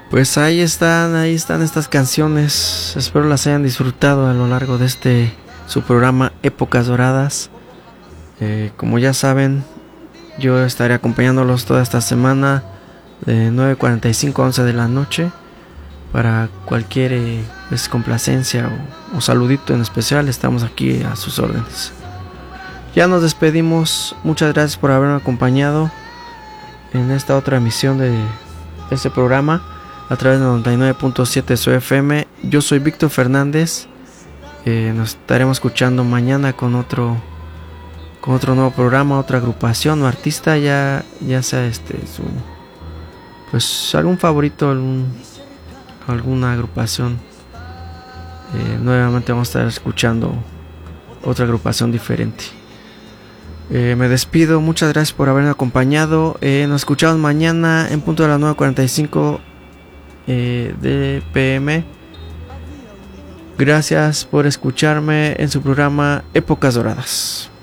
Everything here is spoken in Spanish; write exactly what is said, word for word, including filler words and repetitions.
Pues ahí están, ahí están estas canciones. Espero las hayan disfrutado a lo largo de este su programa Épocas Doradas. Eh, como ya saben, yo estaré acompañándolos toda esta semana de nueve cuarenta y cinco a once de la noche. Para cualquier eh, pues, complacencia o, o saludito en especial, estamos aquí a sus órdenes. Ya nos despedimos. Muchas gracias por haberme acompañado en esta otra emisión de este programa a través de noventa y nueve punto siete de su F M. Yo soy Víctor Fernández. Eh, nos estaremos escuchando mañana con otro con otro nuevo programa, otra agrupación o artista, ya ya sea este su pues algún favorito, algún alguna agrupación. Eh, nuevamente vamos a estar escuchando otra agrupación diferente. Eh, me despido, muchas gracias por haberme acompañado. Eh, nos escuchamos mañana en punto de las nueve cuarenta y cinco eh, de P M. Gracias por escucharme en su programa Épocas Doradas.